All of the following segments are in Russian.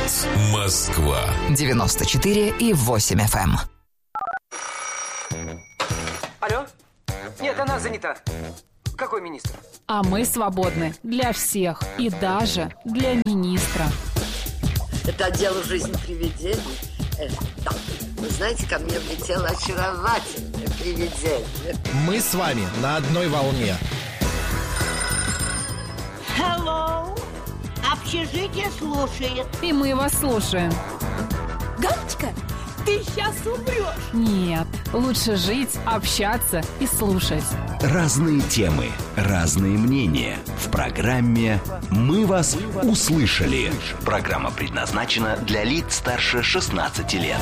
Говорит Москва. 94,8 FM. Алло? Нет, она занята. Какой министр? А мы свободны для всех и даже для министра. Это отдел «Жизнь привидений». Да. Вы знаете, ко мне влетело очаровательное привидение. Мы с вами на одной волне. Hello. Общежитие слушает. И мы вас слушаем. Галочка, ты сейчас умрешь. Нет, лучше жить, общаться и слушать. Разные темы, разные мнения. В программе «Мы вас услышали». Программа предназначена для лиц старше 16 лет.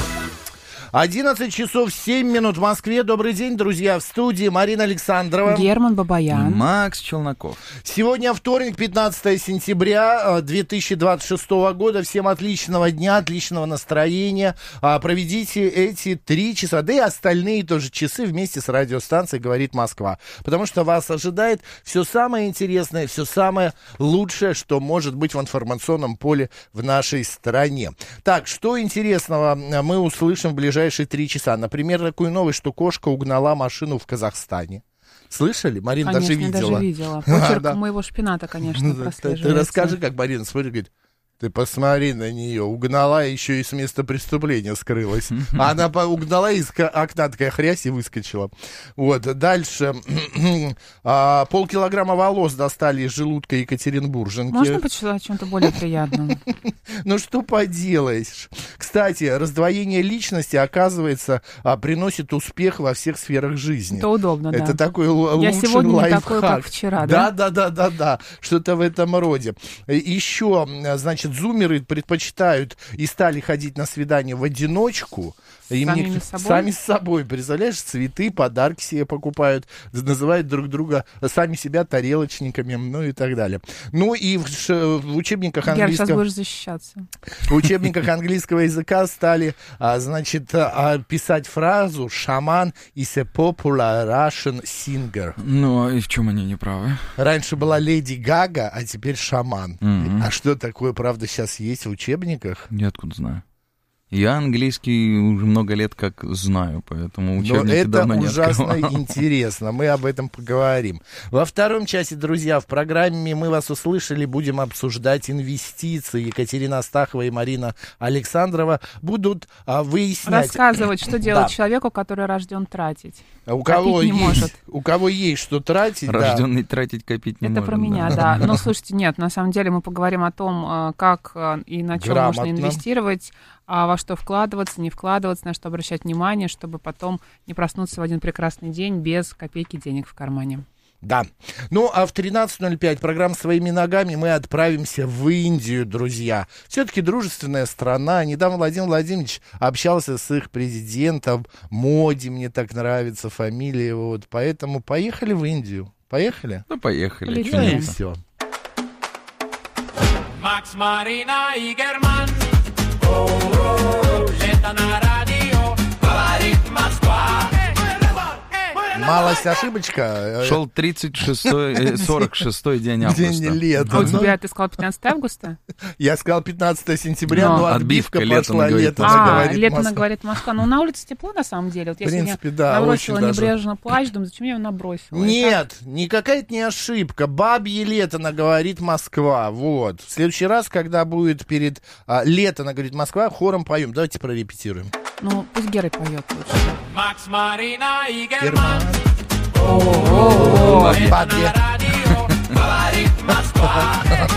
11 часов 7 минут в Москве. Добрый день, друзья. В студии Марина Александрова. Герман Бабаян. Макс Челноков. Сегодня вторник, 15 сентября 2026 года. Всем отличного дня, отличного настроения. Проведите эти 3 часа, да и остальные тоже часы вместе с радиостанцией «Говорит Москва». Потому что вас ожидает все самое интересное, все самое лучшее, что может быть в информационном поле в нашей стране. Так, что интересного мы услышим в ближайшие 3 часа. Например, такую новость, что кошка угнала машину в Казахстане. Слышали? Марина Конечно, даже видела. даже видела. Почерк моего шпината, конечно, прослеживается. Ты расскажи, как Марина смотрит, говорит, ты посмотри на нее, угнала, еще и с места преступления скрылась. А она угнала из окна, такая хрясь и выскочила. Вот, дальше. Полкилограмма волос достали из желудка екатеринбурженки. Можно почитать о чем-то более приятном? Ну, что поделаешь. Кстати, раздвоение личности, оказывается, приносит успех во всех сферах жизни. Это удобно, да. Это такой лучший лайфхак. Я сегодня не такой, как вчера, да? Да. Что-то в этом роде. Еще, значит, зумеры предпочитают и стали ходить на свидания в одиночку. Сами с собой. Представляешь, цветы, подарки себе покупают, называют друг друга, сами себя тарелочниками, ну и так далее. Ну и в учебниках английского... Гер, сейчас будешь защищаться. В учебниках английского языка стали, значит, писать фразу «Шаман is a popular Russian singer». Ну, и в чем они не правы? Раньше была Леди Гага, а теперь шаман. А что такое, правда, сейчас есть в учебниках? Я откуда знаю? Я английский уже много лет как знаю, поэтому учебники давно не открывал. Это ужасно интересно, мы об этом поговорим. Во втором часе, друзья, в программе «Мы вас услышали» будем обсуждать инвестиции. Екатерина Астахова и Марина Александрова будут выяснять... Рассказывать, что делать человеку, который рожден тратить. У кого есть что тратить, рожденный тратить, копить не может. Это про меня, да. Но слушайте, нет, на самом деле мы поговорим о том, как и на чем можно инвестировать, во что вкладываться, не вкладываться, на что обращать внимание, чтобы потом не проснуться в один прекрасный день без копейки денег в кармане. Да. Ну, а в 13:05 программа «Своими ногами» мы отправимся в Индию, друзья. Все-таки дружественная страна. Недавно Владимир Владимирович общался с их президентом. Моди, мне так нравится фамилия его. Вот, поэтому поехали в Индию. Поехали? Ну, поехали. Ну и все. Макс, Марина и Герман. Лето на радио, говорит Москва. Малость ошибочка. Шел 46-й день августа. День лета. А у тебя, ты сказал 15 августа? Я сказал 15 сентября, но отбивка пошла. Лето говорит Москва. Ну, на улице тепло, на самом деле. Вот я сегодня набросила небрежно плащ, думаю, зачем я его набросила? Нет, никакая-то не ошибка. Бабье лето, говорит Москва. Вот. В следующий раз, когда будет перед лето, говорит Москва, хором поем. Давайте прорепетируем. Ну, пусть Гера поет лучше. Макс, Марина и Герман. Бабье. Говорит Москва.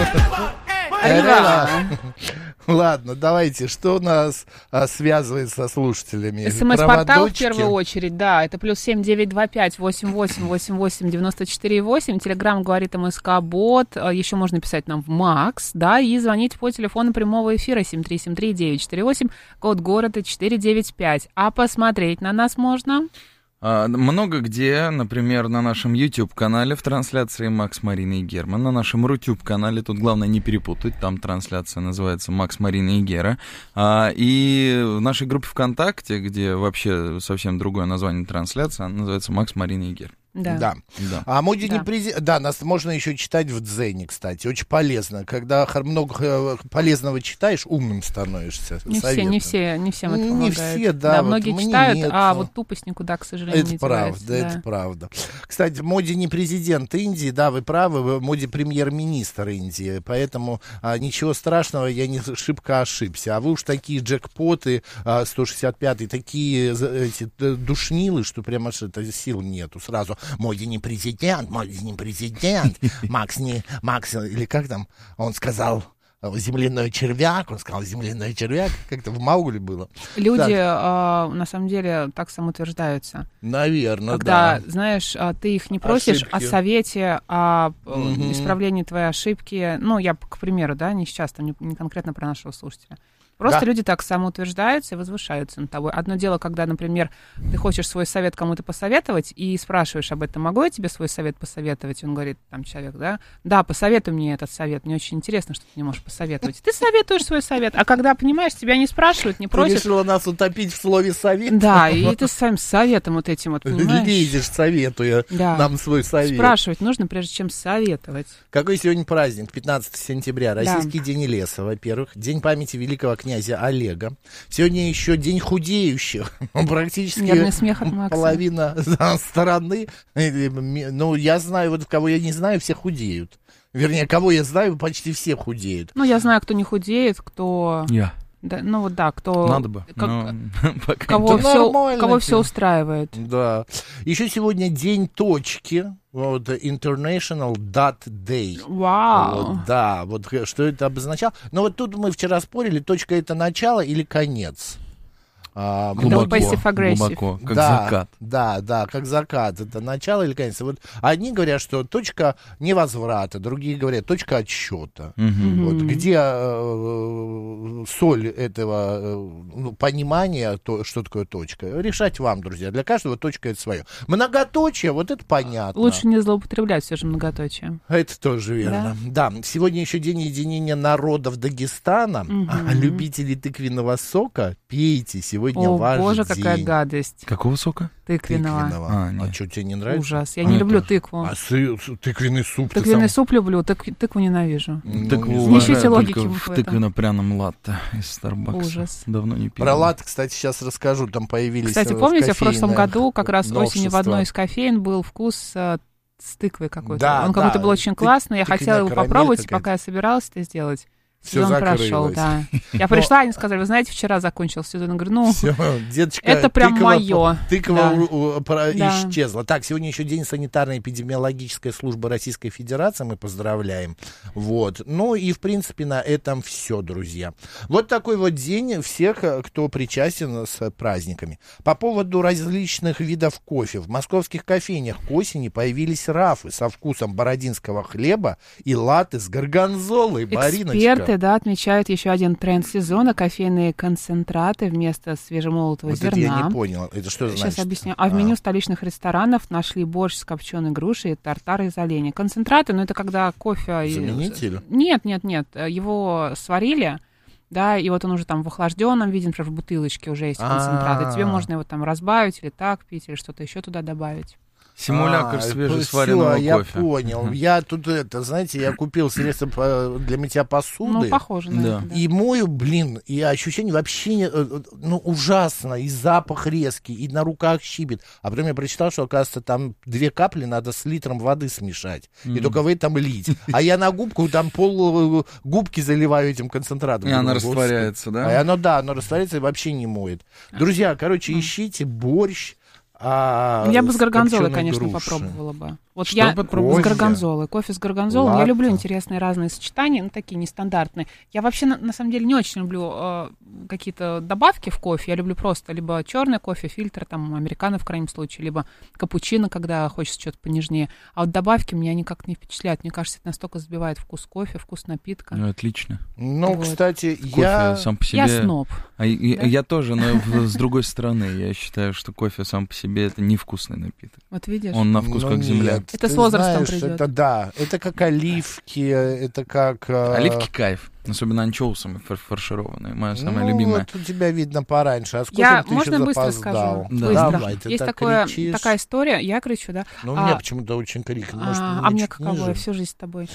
Ладно, давайте, что нас связывает со слушателями? СМС-портал в первую очередь, да, это +7 925 88 88 94 8. Телеграм говорит МСК-бот. Еще можно писать нам в Макс, да, и звонить по телефону прямого эфира 7373948, код города 495. А посмотреть на нас можно... Много где, например, на нашем YouTube-канале в трансляции Макс, Марина и Герман, на нашем Рутюб-канале, тут главное не перепутать, там трансляция называется Макс, Марина и Гера, и в нашей группе ВКонтакте, где вообще совсем другое название трансляции, она называется Макс, Марина и Гера. Да. А моде не президент. Да, нас можно еще читать в Дзене, кстати. Очень полезно. Когда много полезного читаешь, умным становишься. Не всем это помогает. Не все, да. Многие читают, а вот тупость никуда, к сожалению, не девается. Это правда. Кстати, Моди не президент Индии, да, вы правы, Моди премьер-министр Индии, поэтому ничего страшного, я не шибко ошибся. А вы уж такие джекпоты, 165-й, такие эти душнилы, что прямо сил нету сразу. Моди не президент, Макс, или как там, он сказал... Земляной червяк, как-то в Маугли было. Люди, на самом деле, так самоутверждаются. Наверное, когда, знаешь, ты их не просишь о совете, о исправлении твоей ошибки. Ну, я, к примеру, да, не сейчас, там, не конкретно про нашего слушателя. Просто люди так самоутверждаются и возвышаются над тобой. Одно дело, когда, например, ты хочешь свой совет кому-то посоветовать и спрашиваешь об этом, могу я тебе свой совет посоветовать? Он говорит, там, человек, да, посоветуй мне этот совет, мне очень интересно, что ты мне можешь посоветовать. Ты советуешь свой совет, а когда, понимаешь, тебя не спрашивают, не просят. Ты решила нас утопить в слове совет? Да, и ты своим советом вот этим вот, понимаешь? Лезешь, советуя нам свой совет. Спрашивать нужно, прежде чем советовать. Какой сегодня праздник? 15 сентября. Российский день леса, во-первых. День памяти великого князя Олега. Сегодня еще день худеющих. Практически смех от Макса. Половина стороны. Ну, я знаю, вот кого я не знаю, все худеют. Вернее, кого я знаю, почти все худеют. Ну, я знаю, кто не худеет, кто... Я. Да, ну вот да, кто... Надо бы, кого все устраивает. Да. Еще сегодня день точки. Вот, International Dot Day. Вау. Вот, да, вот что это обозначало. Но вот тут мы вчера спорили, точка это начало или конец. Глубоко, как закат. Да, как закат. Это начало или конец. Вот одни говорят, что точка невозврата, другие говорят, точка отсчета. Вот, где соль этого понимания, что такое точка, решать вам, друзья. Для каждого точка это свое. Многоточие, вот это понятно. Лучше не злоупотреблять все же многоточием. Это тоже верно. Да, сегодня еще день единения народов Дагестана. Любители тыквенного сока, пейте сегодня. Ваш боже, день. какая гадость. Какого сока? Тыквенного. А что, тебе не нравится? Ужас. Я не люблю тыкву. Тыквенный суп? Тыквенный суп люблю, тыкву ненавижу. Тыкву не ищите логики в тыквенно-пряном латте из Starbucks. Ужас. Давно не пил. Про латте, кстати, сейчас расскажу. Там появились Кстати, помните, в прошлом году, как раз новшества. осенью в одной из кофеин был вкус с тыквой какой-то. Да, он как будто был очень классный. Я хотела его попробовать, какая-то. Пока я собиралась это сделать. Всё сезон прошел, да. Я пришла, они сказали, вы знаете, вчера закончился сезон. Я говорю, деточка, это прям мое. Тыква исчезла. Так, сегодня еще день санитарно-эпидемиологической службы Российской Федерации. Мы поздравляем. Вот. Ну и, в принципе, на этом все, друзья. Вот такой вот день всех, кто причастен с праздниками. По поводу различных видов кофе. В московских кофейнях к осени появились рафы со вкусом бородинского хлеба и латте с горгонзолой. Эксперты, отмечают еще один тренд сезона — кофейные концентраты вместо свежемолотого зерна. Это я не понял. Это что значит? Сейчас объясню. В меню столичных ресторанов нашли борщ с копченой грушей и тартар из оленя. Концентраты, это когда кофе... Заменитель? Нет. Его сварили, да, и вот он уже там в охлажденном виде, например, в бутылочке уже есть концентрат. И тебе можно его там разбавить или так пить, или что-то еще туда добавить. Симулятор свежесваренного кофе. Я понял. Я тут я купил средство для мытья посуды. Похоже на это, да. И мою, и ощущение вообще, ужасно. И запах резкий, и на руках щипет. А потом я прочитал, что, оказывается, там 2 капли надо с литром воды смешать. И только в этом лить. А я на губку там пол губки заливаю этим концентратом. И она растворяется, да? А оно растворяется и вообще не моет. Друзья, ищите борщ. Я бы с горгонзолой, конечно, попробовала бы. Вот что я попробовала? С горгонзолой. Кофе с горгонзолой. Я люблю интересные разные сочетания, такие нестандартные. Я вообще, на самом деле, не очень люблю какие-то добавки в кофе. Я люблю просто либо черный кофе, фильтр, там, американо в крайнем случае, либо капучино, когда хочется что-то понежнее. А вот добавки меня никак не впечатляют. Мне кажется, это настолько сбивает вкус кофе, вкус напитка. Отлично. Кстати, кофе сам по себе... Я сноб. Я тоже, но с другой стороны. Я считаю, что кофе сам по себе это невкусный напиток. Вот видишь? Он на вкус как земля. Это с возрастом придет. Это как оливки, это как... Оливки кайф. Особенно анчоусами фаршированные. Моя самая любимая. Вот у тебя видно пораньше. А сколько ты можно еще быстро запоздал? скажу? Да. Быстро. Давай, ты Есть так такая кричишь. я кричу, да? Ну, у меня почему-то очень крикнет. Может, А мне чуть каково, ниже? я всю жизнь с тобой.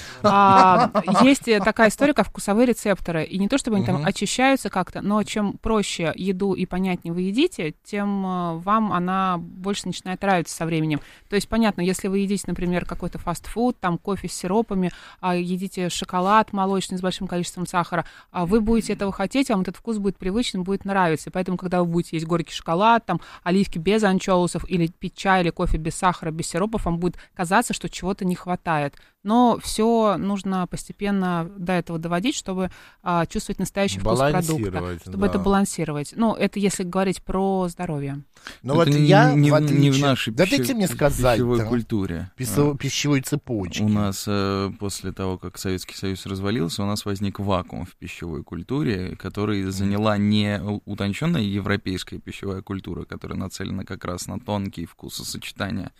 Есть такая история, как вкусовые рецепторы. И не то, чтобы они там очищаются как-то, но чем проще еду и понятнее вы едите, тем вам она больше начинает нравиться со временем. То есть, понятно, если вы едите, например, какой-то фастфуд, там кофе с сиропами, едите шоколад молочный с большим количеством сахара, вы будете этого хотеть, вам этот вкус будет привычным, будет нравиться. И поэтому, когда вы будете есть горький шоколад, там, оливки без анчоусов, или пить чай или кофе без сахара, без сиропов, вам будет казаться, что чего-то не хватает. Но все нужно постепенно до этого доводить, чтобы чувствовать настоящий вкус продукта, чтобы это балансировать. Ну, это если говорить про здоровье. Ну вот Это я, не в отличие... не в нашей дайте мне сказать, пищевой культуре. Пищевой цепочке. У нас после того, как Советский Союз развалился, у нас возник вакуум в пищевой культуре, который заняла не утонченная европейская пищевая культура, которая нацелена как раз на тонкие вкусосочетания,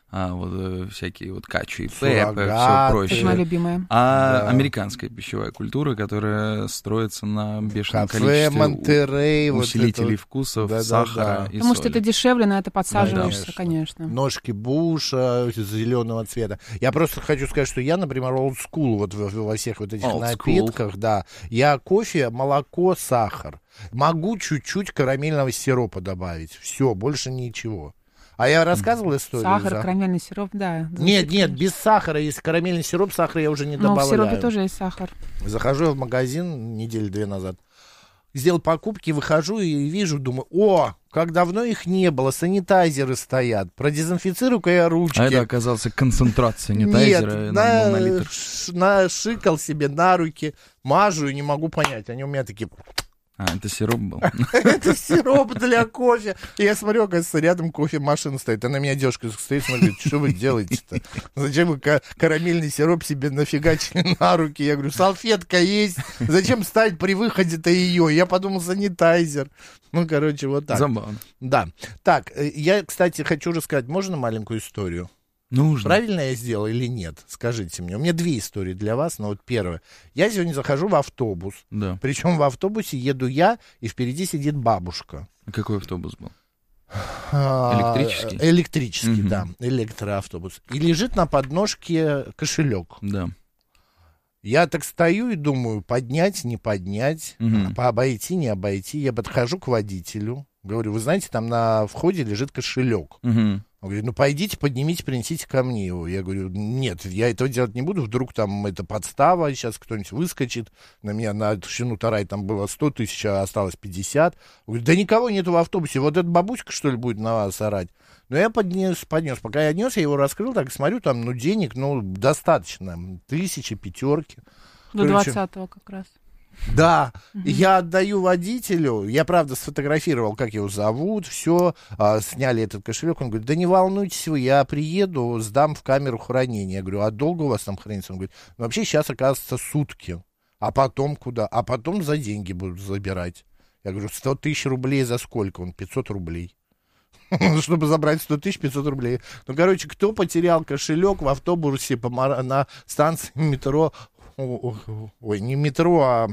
вот всякие вот качу и пеппы, все прочее. Моя любимая. Американская пищевая культура, которая строится на бешеном количестве Монтерей, усилителей вкусов, сахара и Потому соли. что это дешевле, на это подсаживаешься, конечно. Ножки Буша зеленого цвета. Я просто хочу сказать, что я, например, old school вот во всех вот этих напитках, да. Я кофе, молоко, сахар. Могу чуть-чуть карамельного сиропа добавить. Все, больше ничего. А я рассказывал историю? Сахар, карамельный сироп, да. Нет, без сахара. Если карамельный сироп, сахар я уже не добавляю. Но в сиропе тоже есть сахар. Захожу я в магазин недели 2 назад, сделал покупки, выхожу и вижу, думаю, как давно их не было, санитайзеры стоят, продезинфицирую-ка я ручки. А это оказался концентрат санитайзера. Нет, нашикал себе на руки, мажу и не могу понять. Они у меня такие... это сироп был. Это сироп для кофе. И я смотрю, оказывается, рядом кофемашина стоит. А на меня девушка стоит, смотрит, что вы делаете-то? Зачем вы карамельный сироп себе нафигачили на руки? Я говорю, салфетка есть. Зачем ставить при выходе-то ее? Я подумал, санитайзер. Ну, короче, вот так. Забавно. Да. Так, я, кстати, хочу рассказать, можно маленькую историю? Нужно. Правильно я сделал или нет? Скажите мне. У меня 2 истории для вас, но вот первая. Я сегодня захожу в автобус. Да. Причем в автобусе еду я, и впереди сидит бабушка. А какой автобус был? Электрический? Электрический, да. Электроавтобус. И лежит на подножке кошелек. Да. Я так стою и думаю, поднять, не поднять, обойти, не обойти. Я подхожу к водителю. Говорю, вы знаете, там на входе лежит кошелек. Он говорит, ну пойдите, поднимите, принесите ко мне его. Я говорю, нет, я этого делать не буду, вдруг там это подстава, сейчас кто-нибудь выскочит. На меня на Шину-Тарай там было 100 тысяч, а осталось 50. Он говорит, да никого нету в автобусе, вот эта бабуська, что ли, будет на вас орать? Но я поднес. Пока я нес, я его раскрыл, так смотрю, там, денег, достаточно, 1000, 5. До 20-го как раз. Да, я отдаю водителю, я, правда, сфотографировал, как его зовут, все, сняли этот кошелек, он говорит, да не волнуйтесь вы, я приеду, сдам в камеру хранения. Я говорю, а долго у вас там хранится? Он говорит, ну, вообще сейчас, оказывается, сутки, а потом куда? А потом за деньги будут забирать. Я говорю, 100 тысяч рублей за сколько? Он, 500 рублей. Чтобы забрать 100 тысяч, 500 рублей. Ну, короче, кто потерял кошелек в автобусе на станции метро, ой, не метро, а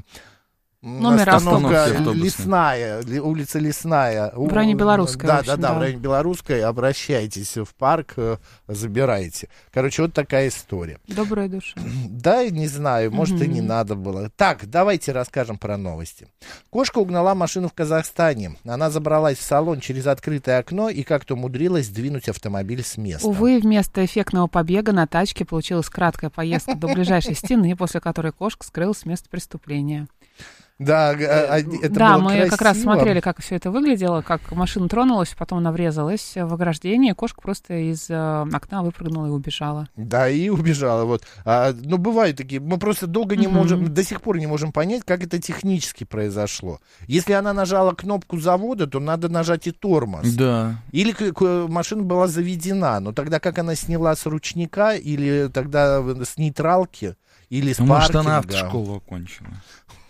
остановка Лесная, улица Лесная. В районе Белорусской. Да, в районе Белорусской. Обращайтесь в парк, забирайте. Короче, вот такая история. Добрая душа. Да, не знаю, может, и не надо было. Так, давайте расскажем про новости. Кошка угнала машину в Казахстане. Она забралась в салон через открытое окно и как-то умудрилась сдвинуть автомобиль с места. Увы, вместо эффектного побега на тачке получилась краткая поездка до ближайшей стены, после которой кошка скрылась с места преступления. Да, это да, было мы красиво. Как раз смотрели, как все это выглядело, как машина тронулась, потом она врезалась в ограждение, кошка просто из окна выпрыгнула и убежала. Да, и убежала. Вот. Но бывают такие, мы просто долго не можем, до сих пор не можем понять, как это технически произошло. Если она нажала кнопку завода, то надо нажать и тормоз. Да. Или машина была заведена, но тогда как она сняла с ручника, или тогда с нейтралки, или с паркинга. Может, она автошколу окончила.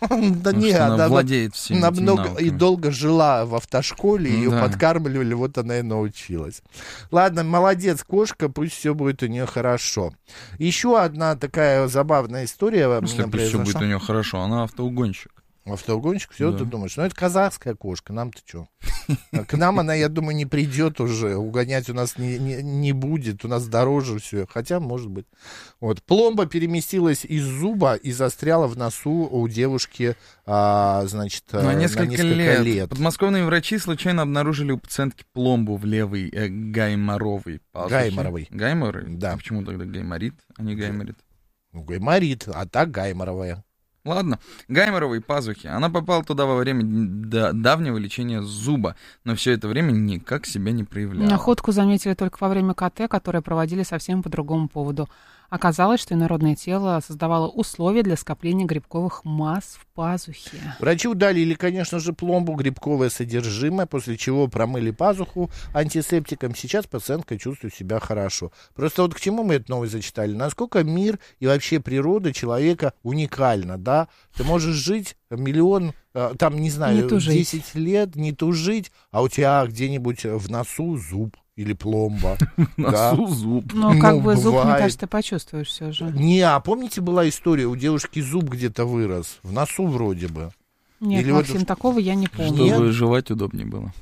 Да Потому нет, что она она владеет всеми она этими много навыками. и долго жила в автошколе, ее Да. подкармливали, вот она и научилась. Ладно, молодец, кошка, пусть все будет у нее хорошо. Еще одна такая забавная история Если пусть все будет произошла. у нее хорошо, она автоугонщик. Автоугонщик, все, Да. ты думаешь? Ну, это казахская кошка, нам-то что? К нам она, я думаю, не придет уже, угонять у нас не будет, у нас дороже все, хотя, может быть. Вот, пломба переместилась из зуба и застряла в носу у девушки, значит, На несколько лет. Подмосковные врачи случайно обнаружили у пациентки пломбу в левой гайморовой пазухе. Гайморовой. Гайморовой? Да. А почему тогда гайморит, а не гайморит? Ну, гайморит, а так гайморовая. Ладно, гайморовой пазухи. Она попала туда во время давнего лечения зуба, но все это время никак себя не проявляла. Находку заметили только во время КТ, которое проводили совсем по другому поводу. Оказалось, что инородное тело создавало условия для скопления грибковых масс в пазухе. Врачи удалили, конечно же, пломбу, грибковое содержимое, после чего промыли пазуху антисептиком. Сейчас пациентка чувствует себя хорошо. Просто вот к чему мы эту новость зачитали? Насколько мир и вообще природа человека уникальна, да? Ты можешь жить миллион, там, не знаю, 10 лет, не тужить, а у тебя где-нибудь в носу зуб. Или пломба. Носу зуб. Ну, как бы зуб, мне бывает. кажется, ты почувствуешь все же. Не, а помните, была история, у девушки зуб где-то вырос, в носу вроде бы. Нет, Или Максим, вот- такого я не помню. Нет? Чтобы жевать удобнее было.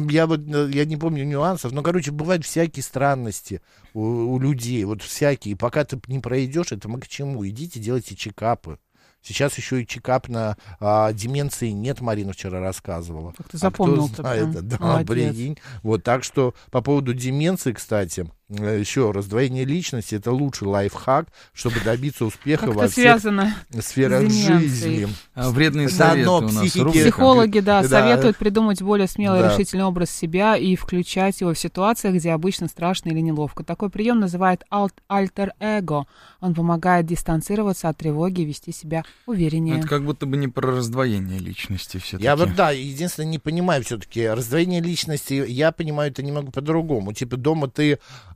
Я не помню нюансов, но, короче, бывают всякие странности у людей, вот всякие. Пока ты не пройдешь, это мы к чему? Идите, делайте чекапы. Сейчас еще и чекап на деменции нет, Марина вчера рассказывала. Как ты запомнил-то Кто знает, прям. да, Молодец. прикинь. Вот, так что по поводу деменции, кстати, еще раздвоение личности — это лучший лайфхак, чтобы добиться успеха Как во это всех связано сферах с деменцией? жизни. А вредные Да, советы но у нас психики- рубрика. Психологи, да, Да. советуют придумать более смелый Да. решительный образ себя и включать его в ситуациях, где обычно страшно или неловко. Такой прием называют альтер-эго. Он помогает дистанцироваться от тревоги и вести себя увереннее. Это как будто бы не про раздвоение личности все-таки. Я вот, да, единственное, не понимаю все-таки раздвоение личности, я понимаю это немного по-другому. Типа дома ты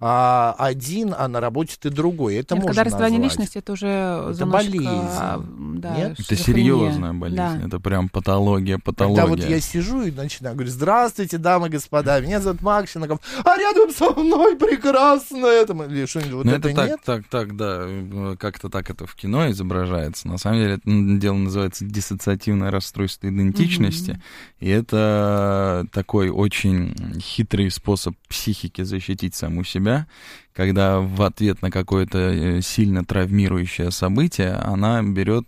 один, а на работе ты другой. Это Нет, можно когда раздвоение назвать. личности, это уже Это немножко, болезнь. да, Нет? Это шизофрения. серьезная болезнь. Да. Это прям патология. Когда вот я сижу и начинаю говорить: здравствуйте, дамы и господа, меня зовут Максинаков, а рядом со мной прекрасно это. Или что-нибудь вот Ну, это это нет? так, да, как-то так это в кино изображается. На самом деле это дело называется диссоциативное расстройство идентичности, и это такой очень хитрый способ психики защитить саму себя, когда в ответ на какое-то сильно травмирующее событие она берет...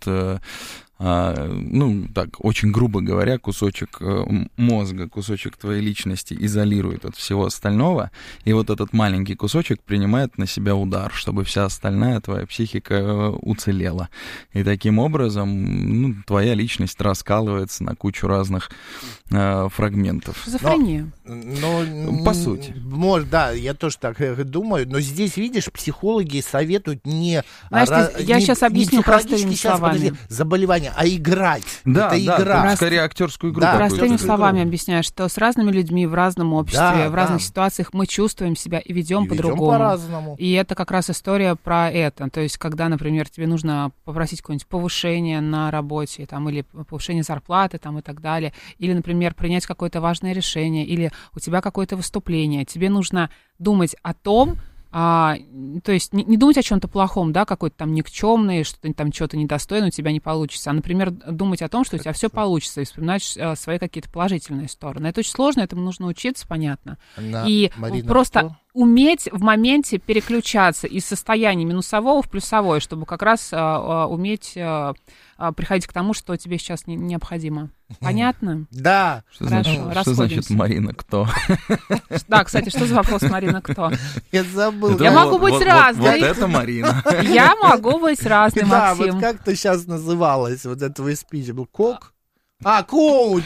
ну, так, очень грубо говоря, кусочек мозга, кусочек твоей личности изолирует от всего остального, и вот этот маленький кусочек принимает на себя удар, чтобы вся остальная твоя психика уцелела. И таким образом, ну, твоя личность раскалывается на кучу разных фрагментов. Шизофрения. Ну, По сути. Может, да, я тоже так думаю, но здесь, видишь, психологи советуют не... Знаешь, я сейчас объясню простыми словами. Заболевания, а играть. Да, это да, игра. скорее актерскую игру. Да, какую-то. Простыми какую-то словами игру. объясняю, что с разными людьми в разном обществе, Да, в разных да. ситуациях мы чувствуем себя и ведем И ведем по-другому. по-разному. И это как раз история про это. То есть, когда, например, тебе нужно попросить какое-нибудь повышение на работе, там, или повышение зарплаты, там, и так далее, или, например, принять какое-то важное решение, или у тебя какое-то выступление, тебе нужно думать о том, то есть не думать о чем-то плохом, да, какой-то там никчемный, что ты там что-то недостойно у тебя не получится, а, например, думать о том, что у тебя все получится, и вспоминать свои какие-то положительные стороны. Это очень сложно, этому нужно учиться, понятно. И Марина, просто кто? уметь в моменте переключаться из состояния минусового в плюсовое, чтобы как раз уметь приходить к тому, что тебе сейчас необходимо. Понятно? Да. Что Хорошо, значит, что значит расходимся. Марина кто? Да, кстати, что за вопрос, Марина, кто? Я забыл. Это Я вот- могу быть вот- разной. Вот это Марина. Я могу быть разной, Да, Максим. вот как-то сейчас называлось, вот это твой спич был кок? Коуч!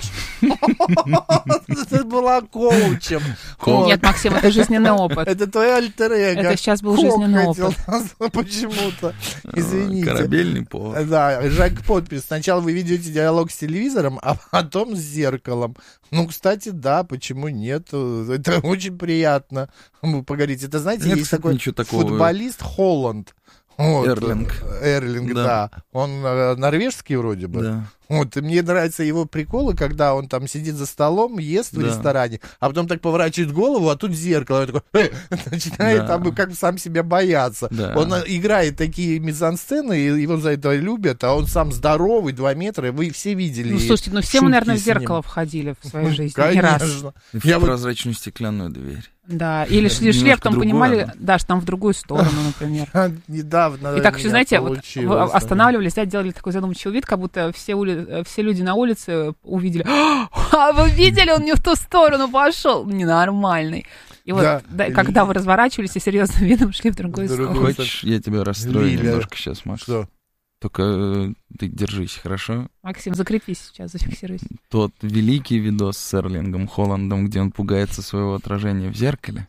Ты была коучем. Вот. Нет, Максим, это жизненный опыт. Это твой альтер-эго. Это сейчас был Кок жизненный хотел опыт. назвать почему-то. Извините. Корабельный повар. Да, Жак подпись. Сначала вы ведете диалог с телевизором, а потом с зеркалом. Ну, кстати, да, почему нет? Это очень приятно. Вы поговорите. Это, знаете, Нет, есть кстати, такой ничего такого. футболист Холланд. Вот. Эрлинг. Эрлинг, Да. да. Он норвежский вроде бы. Да. Вот, и мне нравятся его приколы, когда он там сидит за столом, ест в ресторане, а потом так поворачивает голову, а тут зеркало, он такой, начинает там как сам себя бояться. Да. Он играет такие мизансцены, и его за это любят, а он сам здоровый, 2 метра, и вы все видели. Ну, слушайте, ну все мы, наверное, в шутки с ним. зеркало входили в своей жизни. Не раз. Конечно. В прозрачную стеклянную дверь. Да, или шли Немножко шлепком, другое, понимали, да. да, что там в другую сторону, например. Недавно. И так еще, у меня знаете, вот получилось, останавливались, да, делали такой задумчивый вид, как будто все люди на улице увидели, а вы видели, он не в ту сторону пошел, ненормальный. И вот, Да. когда вы разворачивались и серьезным видом шли в другую сторону. Хочешь, я тебя расстрою немножко сейчас, Маш? Что? Только ты держись, хорошо? Максим, закрепись сейчас, зафиксируйся. Тот великий видос с Эрлингом Холландом, где он пугается своего отражения в зеркале,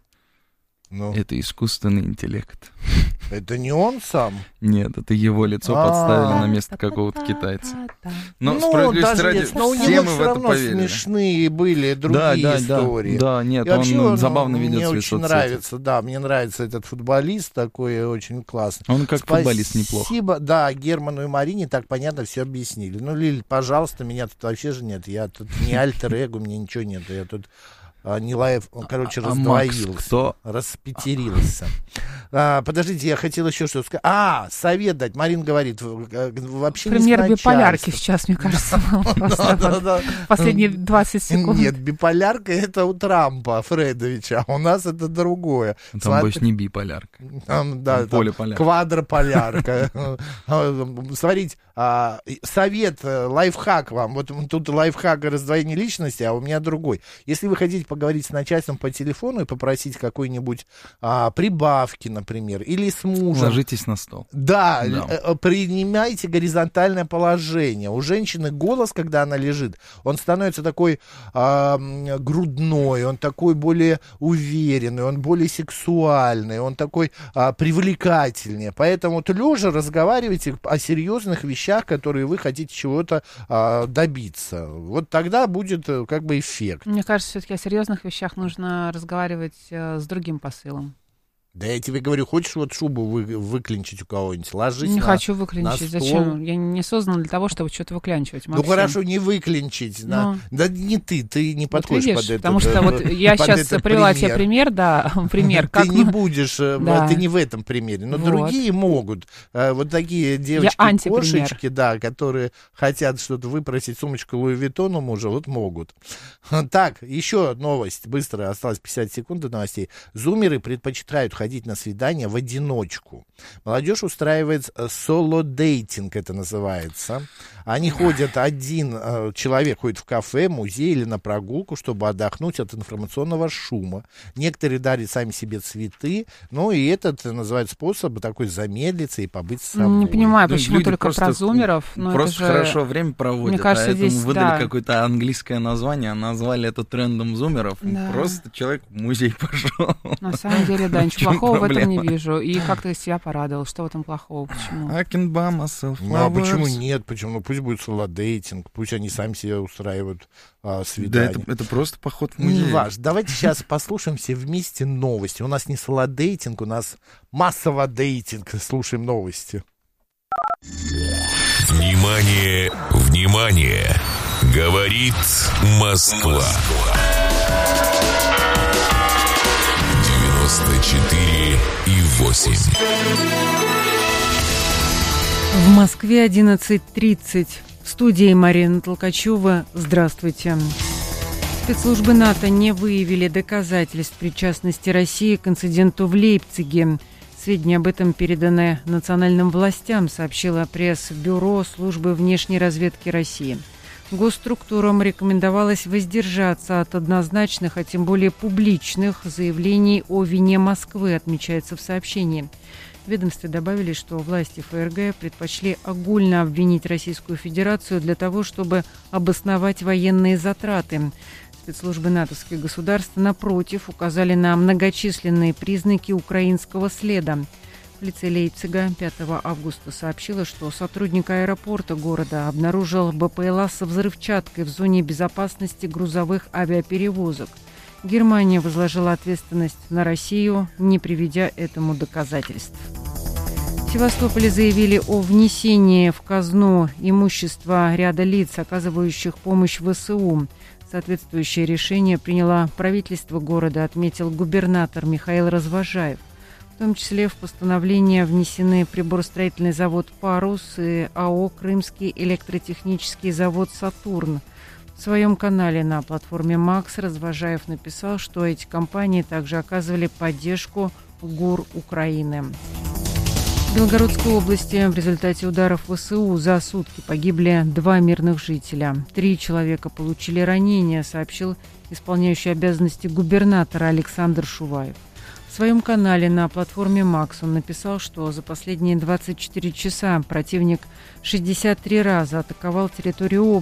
это искусственный интеллект. Это не он сам? Нет, это его лицо подставили на место какого-то китайца. Но справедливости ради, все мы в это поверили. Смешные были другие истории. Да, нет, он забавно ведет свои соцсети. Мне очень нравится, да, мне нравится этот футболист такой, очень классный. Он как футболист неплохо. Спасибо, да, Герману и Марине так понятно все объяснили. Ну, Лиль, пожалуйста, меня тут вообще же нет, я тут не альтер-эго, мне ничего нет, я тут... не лайв, короче, раздвоился, Макс, кто? распетерился. Подождите, я хотел еще что сказать. Совет дать. Марин говорит, вообще пример не биполярки сейчас, мне кажется, был просто последние 20 секунд. Нет, биполярка это у Трампа, Фредовича, а у нас это другое. Там больше не биполярка. Да, полиполярка. Квадрополярка. Смотрите, совет, лайфхак вам. Вот тут лайфхак раздвоение личности, а у меня другой. Если вы хотите поговорить с начальством по телефону и попросить какой-нибудь прибавки, например, или с мужем. Ложитесь на стол. Да, принимайте горизонтальное положение. У женщины голос, когда она лежит, он становится такой грудной, он такой более уверенный, он более сексуальный, он такой привлекательнее. Поэтому вот лежа разговаривайте о серьезных вещах, которые вы хотите чего-то добиться. Вот тогда будет как бы эффект. Мне кажется, все-таки о серьезных вещах нужно разговаривать с другим посылом. Да я тебе говорю, хочешь вот шубу выклинчить у кого-нибудь? Ложись не на хочу выклинчить. Зачем? Я не создан для того, чтобы что-то выклянчивать, Максим. Ну хорошо, не выклинчить. Да не ты не подходишь вот видишь, под это. Потому что вот я сейчас привела тебе пример, пример. Ты не будешь, ты не в этом примере. Но другие могут. Вот такие девочки-кошечки, да, которые хотят что-то выпросить, сумочку Луи Виттон у мужа, вот могут. Так, еще новость. Быстро, осталось 50 секунд до новостей. Зумеры предпочитают ходить на свидания в одиночку. Молодежь устраивает соло-дейтинг, это называется. Они ходят, один человек ходит в кафе, музей или на прогулку, чтобы отдохнуть от информационного шума. Некоторые дарят сами себе цветы, ну и этот называют способ такой замедлиться и побыть с собой. Не понимаю, почему только про зумеров. Просто хорошо время проводят, мне кажется, а этому здесь, выдали какое-то английское название, назвали это трендом зумеров. Просто человек в музей пошел. На самом деле, да, ничего плохого в этом не вижу. И как-то себя порадовал. Что в этом плохого? Почему? I can buy myself flowers. Ну, а почему нет? Почему? Ну, пусть будет соло-дейтинг, пусть они сами себе устраивают свидания. Да, это просто поход в музей. Не важно. Давайте сейчас послушаем все вместе новости. У нас не соло-дейтинг, у нас массово-дейтинг. Слушаем новости. Внимание, внимание! Говорит Москва. 94,8. В Москве 11:30. В студии Марина Толкачева. Здравствуйте. Спецслужбы НАТО не выявили доказательств причастности России к инциденту в Лейпциге. Сведения об этом переданы национальным властям, сообщило пресс-бюро Службы внешней разведки России. Госструктурам рекомендовалось воздержаться от однозначных, а тем более публичных заявлений о вине Москвы, отмечается в сообщении. В ведомстве добавили, что власти ФРГ предпочли огульно обвинить Российскую Федерацию для того, чтобы обосновать военные затраты. Спецслужбы натовских государств, напротив, указали на многочисленные признаки украинского следа. Полиция Лейпцига 5 августа сообщила, что сотрудник аэропорта города обнаружил БПЛА со взрывчаткой в зоне безопасности грузовых авиаперевозок. Германия возложила ответственность на Россию, не приведя этому доказательств. В Севастополе заявили о внесении в казну имущества ряда лиц, оказывающих помощь ВСУ. Соответствующее решение приняло правительство города, отметил губернатор Михаил Развожаев. В том числе в постановление внесены приборостроительный завод «Парус» и АО «Крымский электротехнический завод «Сатурн». В своем канале на платформе «Макс» Развожаев написал, что эти компании также оказывали поддержку ГУР Украины. В Белгородской области в результате ударов ВСУ за сутки погибли 2 мирных жителя. 3 человека получили ранения, сообщил исполняющий обязанности губернатора Александр Шуваев. В своем канале на платформе «Макс» он написал, что за последние 24 часа противник 63 раза атаковал территорию области.